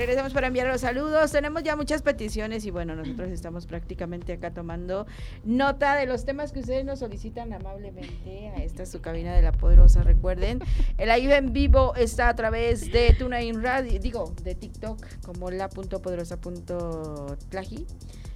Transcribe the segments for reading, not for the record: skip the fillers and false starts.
Regresamos para enviar los saludos. Tenemos ya muchas peticiones y bueno, nosotros estamos prácticamente acá tomando nota de los temas que ustedes nos solicitan amablemente a esta su cabina de La Poderosa. Recuerden, el live en vivo está a través de TuneIn Radio, de TikTok como la.poderosa.tlaji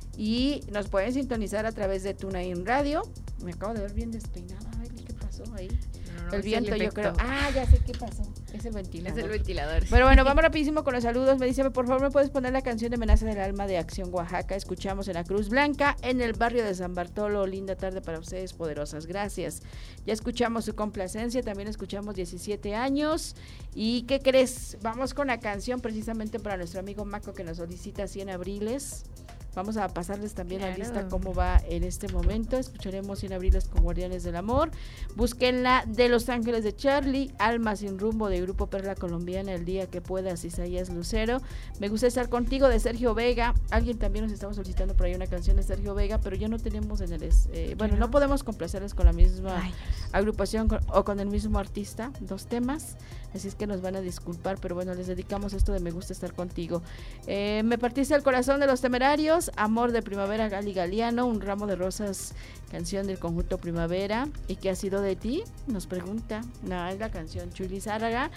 y nos pueden sintonizar a través de TuneIn Radio. Me acabo de ver bien despeinada. Ay, ¿qué pasó ahí? El viento, yo creo. Ya sé qué pasó. Es el ventilador. Es el ventilador. Pero bueno, vamos rapidísimo con los saludos. Me dice, por favor, ¿me puedes poner la canción de Amenaza del Alma de Acción Oaxaca? Escuchamos en la Cruz Blanca, en el barrio de San Bartolo. Linda tarde para ustedes, poderosas. Gracias. Ya escuchamos su complacencia, también escuchamos 17 años. ¿Y qué crees? Vamos con la canción precisamente para nuestro amigo Maco que nos solicita 100 abriles. Vamos a pasarles también la lista cómo va en este momento. Escucharemos 100 abriles con Guardianes del Amor. Búsquenla de Los Ángeles de Charlie, Alma sin rumbo de Grupo Perla Colombiana, El día que puedas, Isaías Lucero. Me gusta estar contigo de Sergio Vega. Alguien también nos estaba solicitando por ahí una canción de Sergio Vega, pero ya no tenemos en el no podemos complacerles con la misma agrupación o con el mismo artista, 2 temas. Así es que nos van a disculpar, pero bueno, les dedicamos esto de Me gusta estar contigo. Me partiste el corazón de Los Temerarios, Amor de Primavera, Gali Galiano, Un ramo de rosas, canción del conjunto Primavera. ¿Y qué ha sido de ti? Nos pregunta. No, es la canción Chuli Zárraga.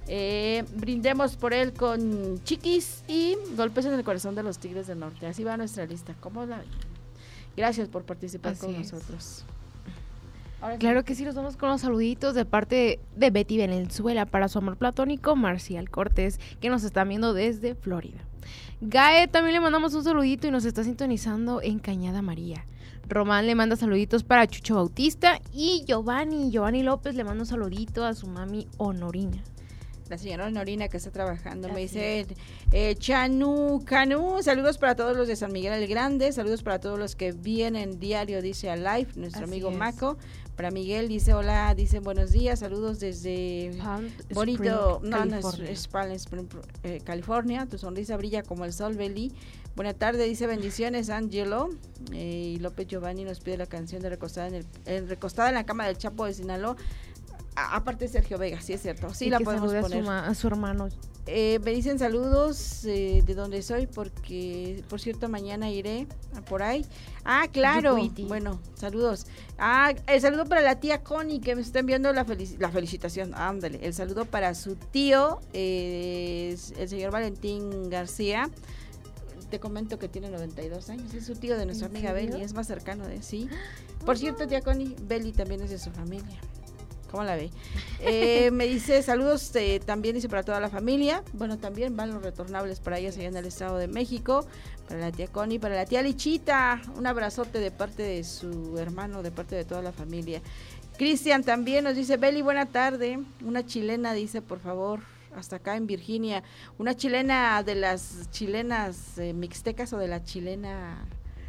Brindemos por él con Chiquis y Golpes en el corazón de los Tigres del Norte. Así va nuestra lista. ¿Cómo la ven? Gracias por participar con nosotros. Claro que sí, nos vamos con los saluditos de parte de Betty Venezuela para su amor platónico, Marcial Cortés, que nos está viendo desde Florida. Gae también le mandamos un saludito y nos está sintonizando en Cañada María. Román le manda saluditos para Chucho Bautista y Giovanni López le manda un saludito a su mami Honorina. La señora Honorina que está trabajando. Me dice Chanu Canu, saludos para todos los de San Miguel el Grande, saludos para todos los que vienen diario, dice a live, nuestro amigo Maco. Para Miguel dice hola, dice buenos días, saludos desde bonito, es Palm Springs, California, tu sonrisa brilla como el sol, Beli. Buena tarde, dice bendiciones, Angelo. Y López Giovanni nos pide la canción de Recostada en la cama del Chapo de Sinaloa. Aparte de Sergio Vega, sí es cierto, sí la podemos poner. A su hermano. Me dicen saludos de donde soy, porque por cierto mañana iré por ahí. Claro, bueno, saludos. El saludo para la tía Connie que me está enviando la felicitación, ándale, el saludo para su tío, el señor Valentín García. Te comento que tiene 92 años, es su tío de nuestra amiga Beli, es más cercano de sí. Por cierto, tía Connie, Beli también es de su familia. ¿Cómo la ve? Me dice saludos también, dice para toda la familia. Bueno, también van los retornables para ellas allá en el Estado de México. Para la tía Connie, para la tía Lichita. Un abrazote de parte de su hermano, de parte de toda la familia. Cristian también nos dice, Beli, buena tarde. Una chilena, dice, por favor, hasta acá en Virginia. Una chilena de las chilenas mixtecas o de las chilenas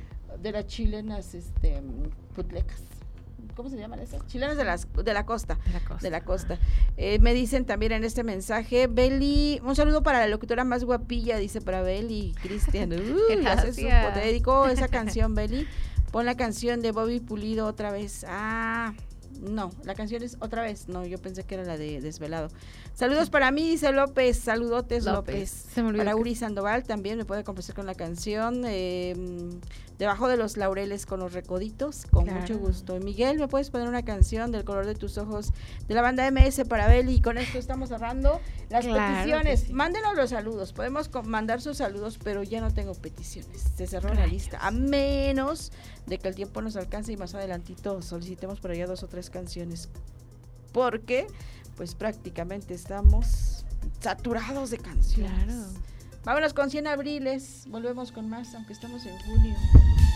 putlecas. ¿Cómo se llaman esas? Chilenas de la costa. Me dicen también en este mensaje, Beli, un saludo para la locutora más guapilla, dice para Beli, Cristian. Te dedico esa canción, Beli. Pon la canción de Bobby Pulido otra vez. No, la canción es otra vez. No, yo pensé que era la de Desvelado. Saludos para mí, dice López. Saludotes, López. Para Uri Sandoval también me puede complacer con la canción Debajo de los laureles con los recoditos, con mucho gusto. Y Miguel, ¿me puedes poner una canción del color de tus ojos de la banda MS para Beli? Y con esto estamos cerrando las peticiones. Sí. Mándenos los saludos. Podemos mandar sus saludos, pero ya no tengo peticiones. Se cerró la lista. A menos de que el tiempo nos alcance y más adelantito solicitemos por allá 2 o 3 canciones. Porque, pues prácticamente estamos saturados de canciones. Claro. Vámonos con 100 abriles. Volvemos con más, aunque estamos en junio.